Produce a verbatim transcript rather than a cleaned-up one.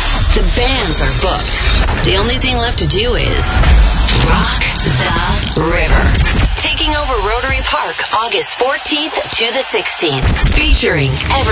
The bands are booked. The only thing left to do is rock the river. Taking over Rotary Park August fourteenth to the sixteenth. Featuring Ever